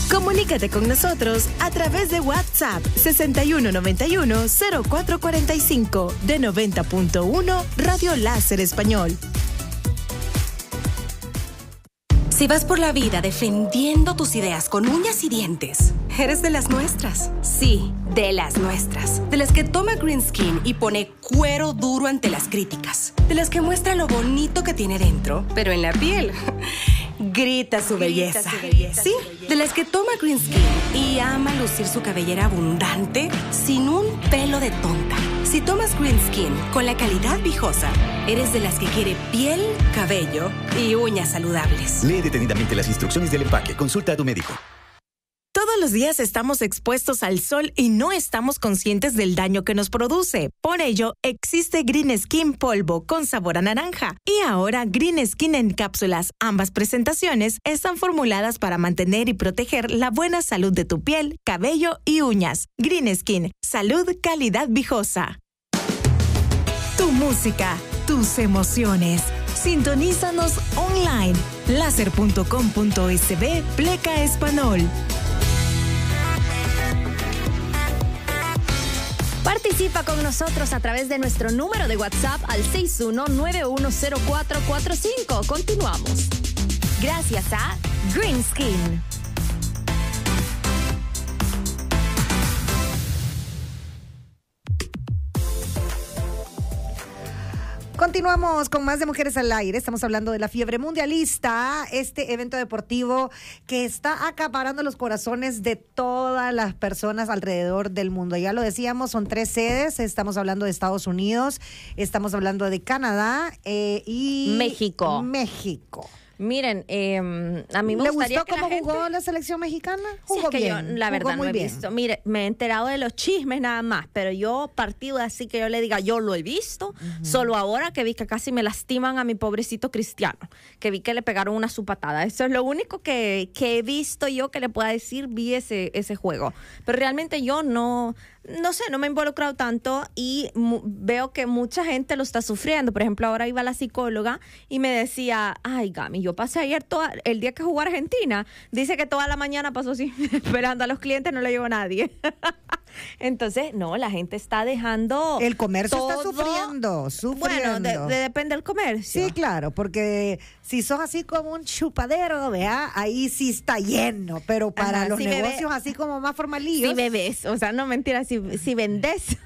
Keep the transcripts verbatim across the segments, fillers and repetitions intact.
Comunícate con nosotros a través de WhatsApp sesenta y uno noventa y uno cero cuatro cuarenta y cinco de noventa punto uno Radio Láser Español. Si vas por la vida defendiendo tus ideas con uñas y dientes, eres de las nuestras. Sí, de las nuestras. De las que toma Green Skin y pone cuero duro ante las críticas. De las que muestra lo bonito que tiene dentro, pero en la piel grita su belleza. Grita su belleza. Sí, de las que toma Green Skin y ama lucir su cabellera abundante sin un pelo de tonta. Si tomas Green Skin con la calidad Vijosa, eres de las que quiere piel, cabello y uñas saludables. Lee detenidamente las instrucciones del empaque. Consulta a tu médico. Todos los días estamos expuestos al sol y no estamos conscientes del daño que nos produce. Por ello, existe Green Skin Polvo con sabor a naranja. Y ahora Green Skin en cápsulas. Ambas presentaciones están formuladas para mantener y proteger la buena salud de tu piel, cabello y uñas. Green Skin, salud, calidad Vijosa. Tu música, tus emociones. Sintonízanos online. láser punto com punto es pleca español. Participa con nosotros a través de nuestro número de WhatsApp al seis uno nueve uno cero cuatro cuatro cinco. Continuamos. Gracias a Green Skin. Continuamos con más de Mujeres al Aire. Estamos hablando de la fiebre mundialista, este evento deportivo que está acaparando los corazones de todas las personas alrededor del mundo. Ya lo decíamos, son tres sedes. Estamos hablando de Estados Unidos, estamos hablando de Canadá eh, y México. México. Miren, eh, a mí me ¿Le gustaría gustó que cómo la gente... jugó la selección mexicana? Jugó Sí, es que bien. yo, la verdad, jugó muy no he bien. visto. Mire, me he enterado de los chismes nada más, pero yo, partido así que yo le diga, yo lo he visto, uh-huh. Solo ahora que vi que casi me lastiman a mi pobrecito Cristiano, que vi que le pegaron una su patada. Eso es lo único que, que he visto yo que le pueda decir, vi ese, ese juego. Pero realmente yo no... No sé, no me he involucrado tanto y mu- veo que mucha gente lo está sufriendo. Por ejemplo, ahora iba la psicóloga y me decía, ay, Gami, yo pasé ayer toda, el día que jugó Argentina. Dice que toda la mañana pasó así, esperando a los clientes, no le llegó nadie. Entonces, no, la gente está dejando... El comercio todo... está sufriendo, sufriendo. Bueno, de, de, depende del comercio. Sí, claro, porque si sos así como un chupadero, vea, ahí sí está lleno, pero para Ajá, los sí, negocios bebé. así como más formalillos. Si bebés, o sea, no mentira, si, si vendés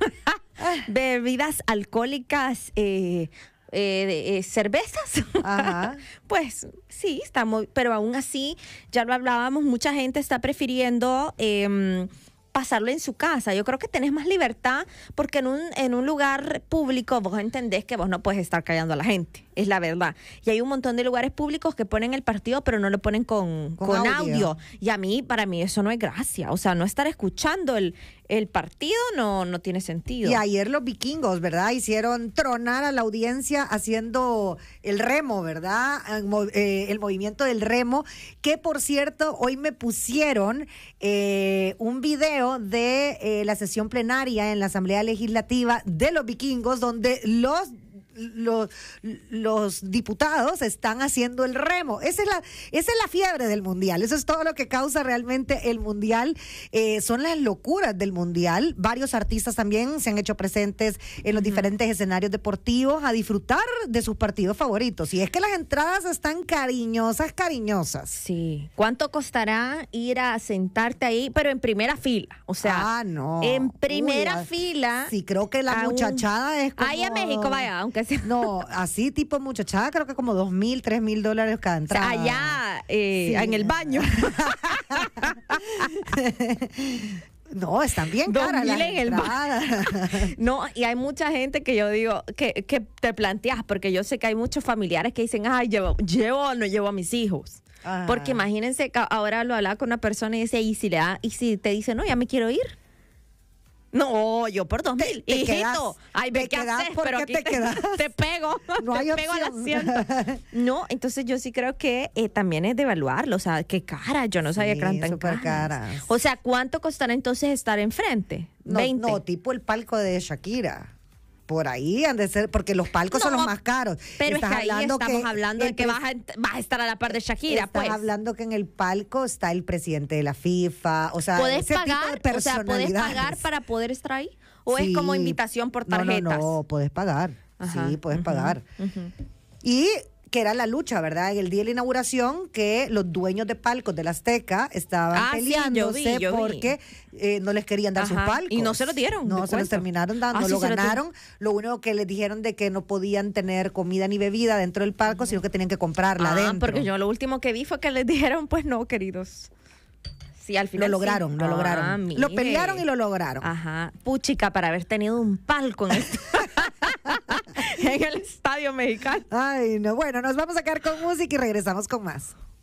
bebidas alcohólicas, eh, eh, de, eh, cervezas, Ajá. pues sí, está muy, pero aún así, ya lo hablábamos, mucha gente está prefiriendo... Eh, pasarlo en su casa. Yo creo que tenés más libertad porque en un, en un lugar público vos entendés que vos no puedes estar callando a la gente, es la verdad. Y hay un montón de lugares públicos que ponen el partido pero no lo ponen con, con, con audio. audio. Y a mí, para mí eso no es gracia. O sea, no estar escuchando el, el partido no, no tiene sentido. Y ayer los vikingos, ¿verdad? Hicieron tronar a la audiencia haciendo el remo, ¿verdad? El movimiento del remo, que por cierto, hoy me pusieron eh, un video de eh, la sesión plenaria en la Asamblea Legislativa de los vikingos, donde los Los, los diputados están haciendo el remo. Esa es la, esa es la fiebre del mundial. Eso es todo lo que causa realmente el mundial. Eh, son las locuras del mundial. Varios artistas también se han hecho presentes en los uh-huh. diferentes escenarios deportivos a disfrutar de sus partidos favoritos. Y es que las entradas están cariñosas, cariñosas. Sí. ¿Cuánto costará ir a sentarte ahí, pero en primera fila? O sea, ah, no. en primera Uy, fila. Sí, creo que la muchachada un... es como... Ahí en México, vaya, aunque sea. No, así tipo muchachada, creo que como dos mil, tres mil dólares cada entrada. O sea, allá eh, sí. en el baño. No, están bien caras las en el entradas. No, y hay mucha gente que yo digo, que, que te planteas, porque yo sé que hay muchos familiares que dicen, ay, llevo, llevo o no llevo a mis hijos. Ajá. Porque imagínense que ahora lo hablaba con una persona y dice, ¿y si le da, y si te dice, no, ya me quiero ir? No, yo por dos mil. Te, te hijito, quedas, ay, ve te qué quedas, haces, ¿por pero qué aquí te, te, quedas? te pego, no te hay pego al opción. asiento. No, entonces yo sí creo que eh, también es de evaluarlo, o sea, qué cara, yo no sabía sí, que eran tan caras. caras. O sea, ¿cuánto costará entonces estar enfrente? No, veinte. no, tipo el palco de Shakira. por ahí han de ser, porque los palcos No, son los más caros. Pero Estás es que ahí hablando estamos que hablando de el que pres- vas a, ent- vas a estar a la par de Shakira, Estás pues. hablando que en el palco está el presidente de la FIFA, o sea, ¿Puedes ese tipo de pagar? O sea, ¿puedes personalidades. pagar para poder estar ahí? ¿O es Sí. como invitación por No, tarjetas? No, no, puedes pagar. Ajá, Sí, puedes ujú, pagar. ujú. Y que era la lucha, ¿verdad? En el día de la inauguración, que los dueños de palcos del Azteca estaban Ah, sí, yo vi, peleándose yo vi. porque eh, no les querían dar sus Ajá, palcos. y no se los dieron, No, te se los cuento. terminaron dando, Ah, sí, lo se los ganaron. Lo único que les dijeron de que no podían tener comida ni bebida dentro del palco, sino que tenían que comprarla Ah, adentro. porque yo lo último que vi fue que les dijeron, pues no, queridos. Sí, al Lo final lograron, sí. lo Ah, lograron. mire. Lo pelearon y lo lograron. Ajá. Puchica, para haber tenido un palco en, este- en el Estadio Mexicano. Ay, no. Bueno, nos vamos a quedar con música y regresamos con más.